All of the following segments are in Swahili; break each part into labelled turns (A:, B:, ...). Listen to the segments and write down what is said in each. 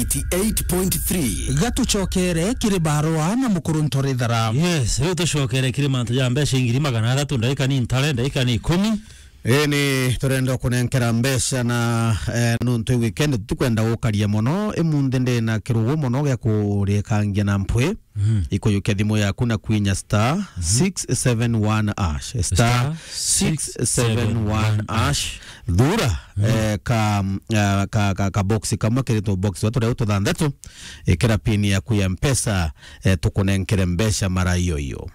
A: 88.3
B: gatuchokere kiri barua na mukuru ntorithara.
C: Yes, leo tuchokere kiri mantu ya mbesha ingiri magana atatu ndaika ni ntare ndaika ni 10.
B: Ni turenda kunenkera mbesha na nuntu weekend tukwenda gukaria muno emunde ndena kirugo muno gya kurikangia na mpwe ikoyuke thimu yaku na kwinya star 671 ash star 671 ash dhura ka boxi kama kirito box watu leo tuthandatu ikira pini yaku ya mpesa tukunenkere mbesha mara hiyo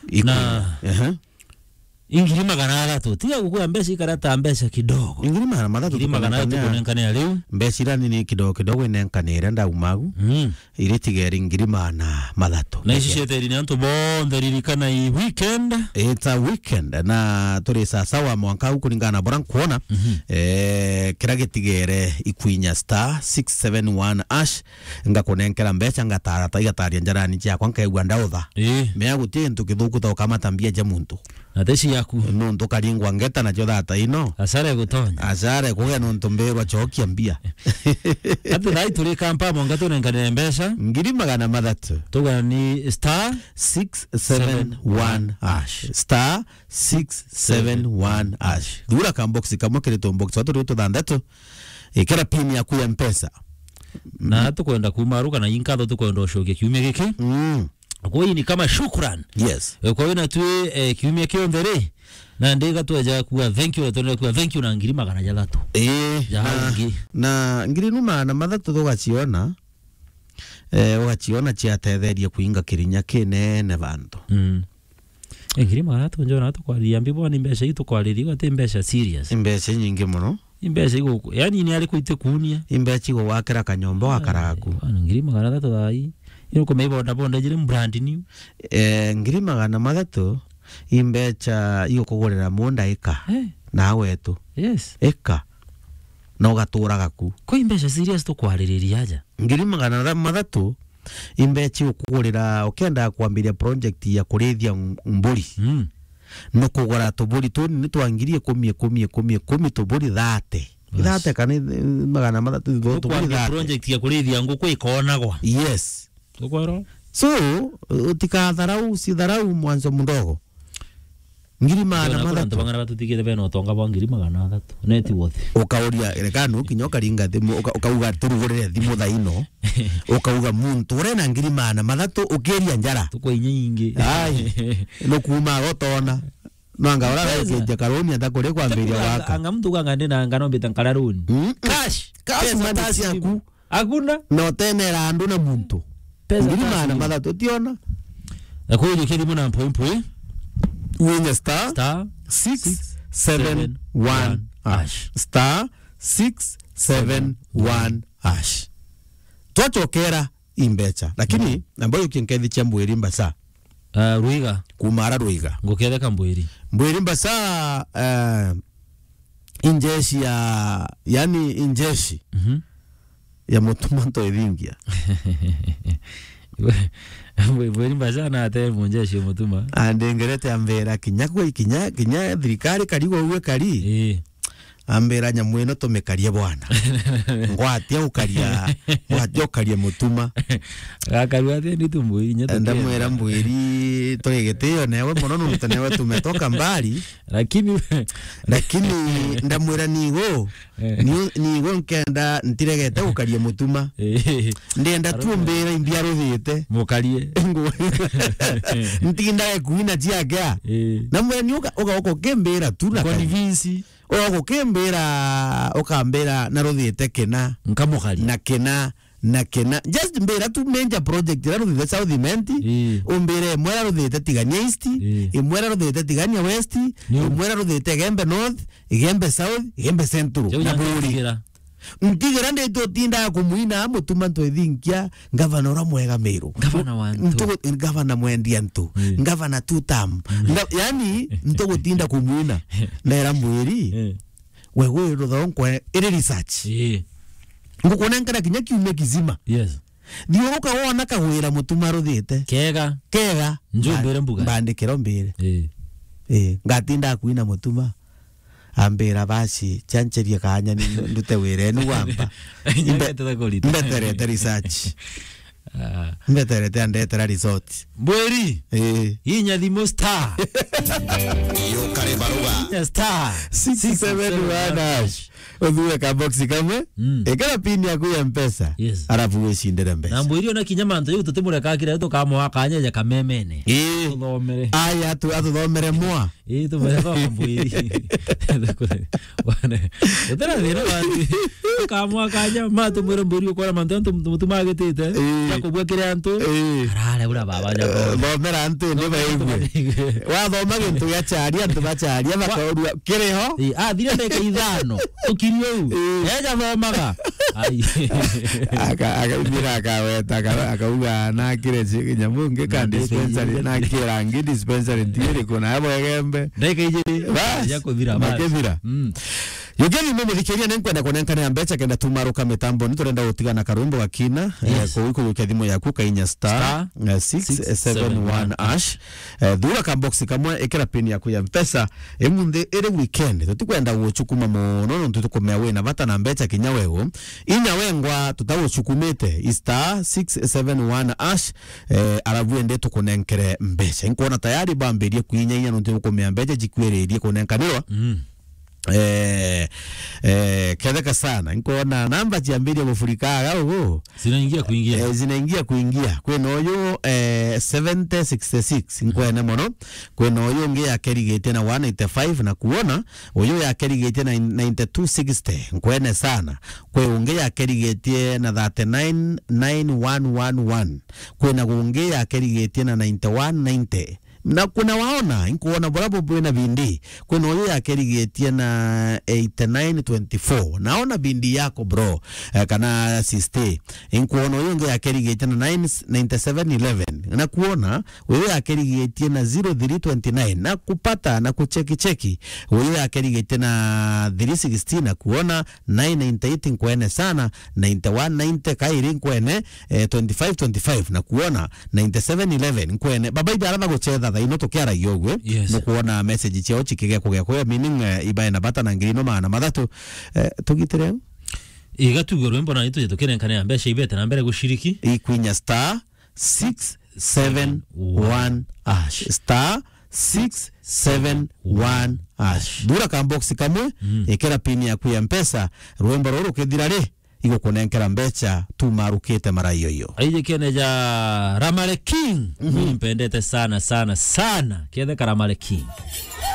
C: ingiri magana atatu tiga gukua mbesha ikarata mbesha kidogo
B: ingiri magana
C: atatu kunenkania leo
B: mbesha irani ni kidogo inenkanira ndaumagu iri tigeri ingiri magana atatu
C: na ishishete ni antu bonde ririkana i weekend.
B: It's a weekend na turi sawa mwanka huko ningana bora kuona kira gitigere ikwinya star 671 ash ngakunenkera mbesha ngatara igataria njarani cyakwa nkaigwa ndautha mea gutie ntu kithuku to kama tambia ja muntu
C: na teshi yaku
B: nuntu karingwa ngeta na jodata ino
C: asare gutonya
B: asare kuya nuntu mberwa chokia mbia
C: ati dai turi kampa monga tunenkana mbesha
B: ngiri magana mathatu
C: tuga ni star
B: 671 ash star 671 ash dura kamboxi kama kirito box watu rito thandatu ikira pini yaku ya mpesa
C: na tukwenda kumaruka na inkatho tukwenda oshoke kiumia giki kwa hii ni kama shukran.
B: Yes.
C: Kwa hiyo na tuwe kiumia kiondere na ndiga tuweja kuwa thank you na kuwa thank you na ngiri magana jalatu.
B: Na ngiri numa na mathatu tugachiona ugachiona chiatetheria kuinga kirinya kinene bantu.
C: Ngiri magana atu njona atu kwa liambiwa ni mbesha itu kwa lili ati mbesha serious.
B: Mbesha nyingi muno.
C: Mbesha iko yani ni aliko ite kunia.
B: Mbesha iko wakira kanyombo wakaraku.
C: Ngiri magana atu dai. Ino kumeiba bonda jire brand new.
B: Ngiri magana mathatu imbecha iyo kugurira munda eka na wetu.
C: Yes.
B: Eka na ugatura gaku.
C: Ko imbesha serious to kwaririria aja.
B: Ngiri magana mathatu imbechi ukugurira ukenda kwambiria project ya kurithia mburi. No kugura tuburi tuni ni twangirie 10 tuburi 30 kana magana mathatu tuburi 30
C: project ya kurithia nguku ikonagwa.
B: Yes.
C: Tukwaro.
B: So utikatharau sitharau mwanzo mdogo ngiri magana mathatu
C: bangana batutigire beno tonga ba ngiri magana atatu neti wote
B: ukauria rekanu kinyoka ringa thimu ukauga turugurire thimu thaino ukauga muntu urena ngiri magana mathatu ukiria njara
C: tukwa nyingi
B: ai no kuma gotona nanga ora weje karoni atakore kwambiria waka
C: anga mtu kanga ndina ngano bitankararuni cash
B: matasi yaku
C: hakuna
B: no tenera andu na muntu ngiri magana mathatu tiona
C: akuyo kiri muna mpwe
B: Winner star 671 ash star 671 ash twachokera imbecha lakini ambayo kinkethi cha mbwiri mbasa
C: ruiga
B: kumara ruiga
C: ngoketheka mbwiri
B: mbasa injeshi ya yani injeshi ya mutumanto edingia
C: Mbwiri mbasa na ate munjeshi mutuma
B: andengerete ambera kinya thirikari karigo uwe kari ambera nyamweno tumekarie bwana ngwatia ukaria mutuma
C: gakarua ate ndi tumbwiri nyata
B: ndamwera mbwiri togeteyo newe muno nuntu newe tumetoka mbali lakini ndamwera nigo nkenda ntiregete ukaria mutuma ndenda tumbera imbia ruthite
C: mukarie
B: ntinda kuina tiaga namwera ni uga kembera tu na
C: convince
B: ukambera na ruthite kena
C: nkamukari
B: na kena just mbera tu menja project ra ruthite south menti umbere mwera ruthite tigania east mwera ruthite tigania west mwera ruthite gembe north gembe south gembe central na buri ntigera ndeto tinda kumuina mutuma ntwethinkia gavana ora mwega miru gavana mwendia ntu gavana tutam yani ntugutinda kumuina ndera mwiri wewe ruthonkwe iri research ngukona nkara kinya kiume kizima
C: yes
B: thiuruka wona kagwira mutuma ruthite kega
C: njumbere mbuga
B: bandikiro mbere ngatinda kuina mutuma ambira basi chancheria kanya ni ndute wire ni wamba mbeterete research mbeterete andetera resort
C: Mbweri inya thimo star
B: iyo kare baruga
C: star
B: 671 Odhuwe ka boxi kamwe ekara pini yaku ya mpesa arafu weshindere mpesa
C: na mbwiri ona kinyamanto yuko tutimureka kire tukamwa kanya ya kamemene tuthomere
B: aya atuthomere mwa
C: tumereka mbwiri utera thira bandi kamwa kanya matu mwere mbwiri ukora manto mutumagitite yakubwa kire antu arale ura baba jago
B: thomera antu ni baigwe wa thoma gintu ya chari antu bacharia bakorua kireho
C: thire ndeka ithano tukirio eja thomaga
B: aka akaweta akauga na kire nyamunge ka dispensary na kirangi dispensary ndire kuna hapo egembe
C: ndeka ijiri ya kuthira
B: makethira yogeni mimi thikiria nenkwenda kunenkana ya mbecha kenda tumaruka mitambo ni turenda gutigana karumbo gakina ko iko thimo yaku kainya star 671 ash dura ka box kamwe ekera pin yaku ya mpesa emunde ere weekend tutikwenda guchukuma mono tutukomea we na bata na mbecha kinyawego inya wengwa tutaguchukumite star 671 ash aravuende tukunenkere mbecha inkona tayari bamberie kuinya inya tutukomea mbecha jikwererie kunenkanirwa kedeka sana nkona namba jiambiri gufurikaga ugo zinaingia kuingia kwena oyo 7066 nkwene mono kwena oyo nge ya kerigete na 185 na kuona oyo ya kerigete na 9260 nkwene sana kwe unge ya kerigete na 39911 kwena unge ya kerigete na 9190 na kuna waona inkuona borabo bwena bindi kwena oyo ya kerigetie na 8924 naona bindi yako bro kana siste inkuona oyo nge ya kerigetie na 9711 na kuona oyo ya kerigetie na 0329 na kupata na kucheki oyo ya kerigetie na 316 na kuona 998 nkwene sana 9190 kairi nkwene 2525 na kuona 9711 nkwene baba ibara gocheza ino tokiara yogwe no kuona message chao chikige kugekwa meaning ibaina bata na ngirino mana mathatu tugitire
C: igatugo rwembo na ito tukerenkana ya mbesha ibete na mbere gushiriki
B: ikwinya star 671 ash star 671 ash dura ka box kamwe ekera pini ya kuya mpesa rwembo roro kethirare igo kunenkera mbecha tumarukite mara iyo
C: aije kene ja Ramale King mpendete sana kiethe Ramale King